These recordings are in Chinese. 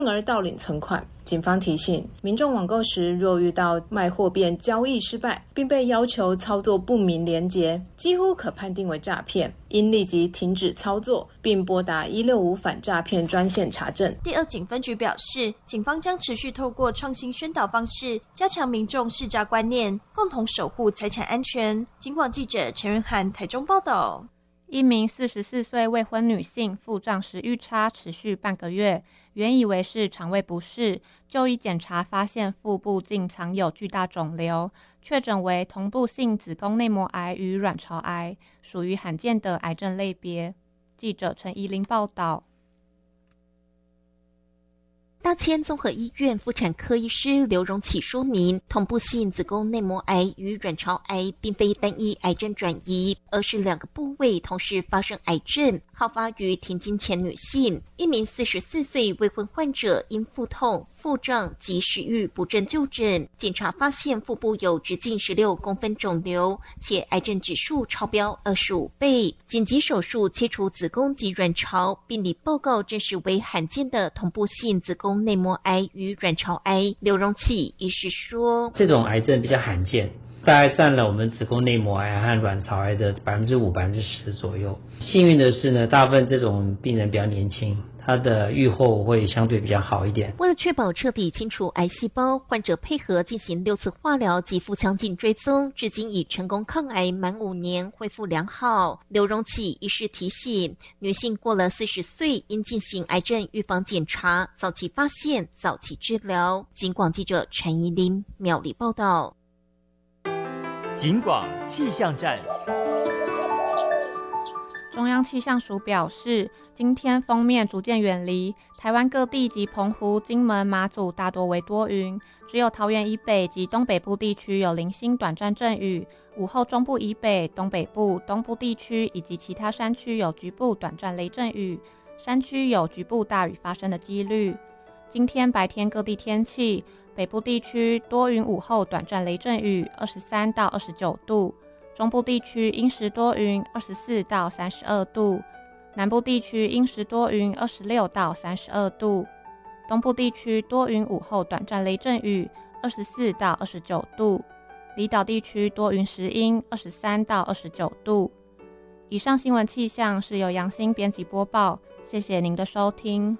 而盗领存款。警方提醒民众网购时，若遇到卖货变交易失败，并被要求操作不明连结，几乎可判定为诈骗，应立即停止操作，并拨打165反诈骗专线查证。 第二警分局表示，警方将持续透过创新宣导方式，加强民众识诈观念，共同守护财产安全。警广记者陈仁涵台中报道。 一名44岁未婚女性腹胀时预差持续半个月，原以为是肠胃不适，就医检查发现腹部竟藏有巨大肿瘤，确诊为同步性子宫内膜癌与卵巢癌，属于罕见的癌症类别。记者陈怡玲报道。 大千综合医院妇产科医师刘荣启说明，同步性子宫内膜癌与卵巢癌并非单一癌症转移，而是两个部位同时发生癌症，好发于停经前女性。一名44岁未婚患者因腹痛、腹胀及食欲不振就诊，检查发现腹部有直径16公分肿瘤，且癌症指数超标25倍，紧急手术切除子宫及卵巢，病理报告证实为罕见的同步性子宫内膜癌与卵巢癌。刘荣启医师说， 这种癌症比较罕见，大概占了我们子宫内膜癌和卵巢癌的5%、10%左右。幸运的是呢，大部分这种病人比较年轻，他的预后会相对比较好一点。 为了确保彻底清除癌细胞，患者配合进行6次化疗及腹腔镜追踪，至今已成功抗癌满5年，恢复良好。刘荣启医师提醒，女性过了40岁应进行癌症预防检查，早期发现，早期治疗。警广记者陈怡琳苗栗报道。 警广气象站。 中央气象署表示，今天锋面逐渐远离，台湾各地及澎湖、金门、马祖大多为多云，只有桃园以北及东北部地区有零星短暂阵雨，午后中部以北、东北部、东部地区以及其他山区有局部短暂雷阵雨，山区有局部大雨发生的几率。今天白天各地天气，北部地区多云，午后短暂雷阵雨，23到29度。中部地区阴时多云，24到32度；南部地区阴时多云，26到32度；东部地区多云，午后短暂雷阵雨，24到29度；离岛地区多云时阴，23到29度。以上新闻气象是由杨欣编辑播报，谢谢您的收听。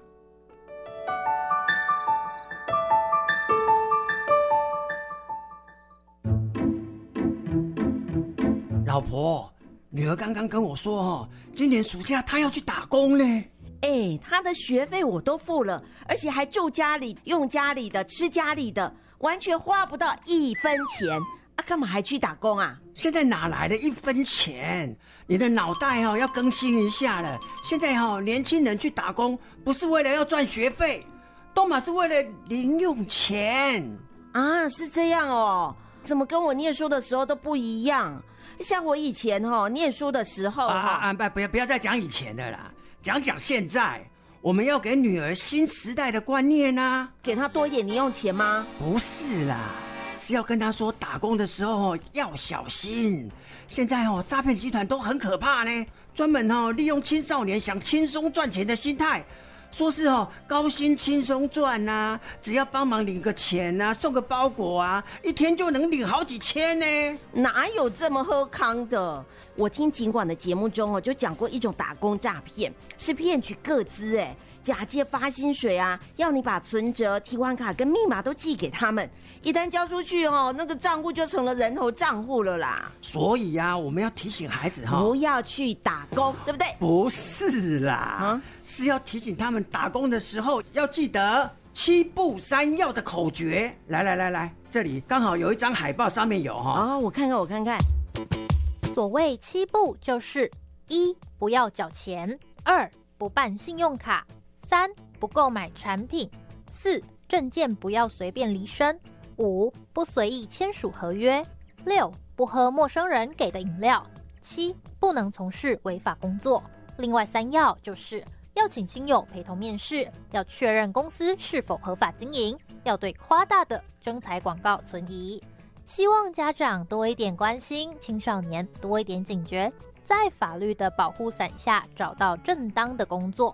老婆，女儿刚刚跟我说今年暑假她要去打工呢。 她的学费我都付了，而且还住家里，用家里的，吃家里的，完全花不到1分钱啊！干嘛还去打工啊？ 现在哪来的1分钱？你的脑袋要更新一下了。现在年轻人去打工不是为了要赚学费，都嘛是为了零用钱啊！是这样哦，怎么跟我念书的时候都不一样？像我以前念书的时候不要再讲以前的啦，讲现在。我们要给女儿新时代的观念啊， 给她多一点零用钱吗？ 不是啦，是要跟她说打工的时候要小心。现在诈骗集团都很可怕呢，专门利用青少年想轻松赚钱的心态，说是高薪轻松赚啊，只要帮忙领个钱啊，送个包裹啊，一天就能领好几千呢。 哪有这么喝康的？我听警广的节目中就讲过一种打工诈骗，是骗取个资假借发薪水啊，要你把存折、提款卡跟密码都寄给他们，一旦交出去那个账户就成了人头账户了啦。 所以啊，我们要提醒孩子不要去打工，对不对？ 不是啦，是要提醒他们打工的时候要记得7不3要的口诀。来，这里刚好有一张海报，上面有我看看。 所谓7不就是1不要缴钱，2不办信用卡，3不购买产品，4证件不要随便离身，5不随意签署合约，6不喝陌生人给的饮料，7不能从事违法工作。另外3要就是要请亲友陪同面试，要确认公司是否合法经营，要对夸大的征才广告存疑。希望家长多一点关心，青少年多一点警觉，在法律的保护伞下找到正当的工作。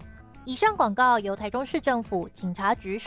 以上广告由台中市政府警察局